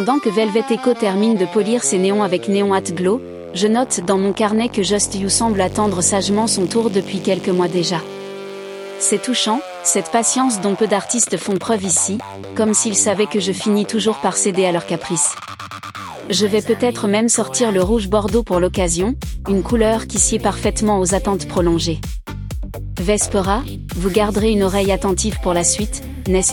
Pendant que Velvet Echo termine de polir ses néons avec Neon At Glow, je note dans mon carnet que Just You semble attendre sagement son tour depuis quelques mois déjà. C'est touchant, cette patience dont peu d'artistes font preuve ici, comme s'ils savaient que je finis toujours par céder à leurs caprices. Je vais peut-être même sortir le rouge bordeaux pour l'occasion, une couleur qui sied parfaitement aux attentes prolongées. Vespera, vous garderez une oreille attentive pour la suite, n'est-ce pas ?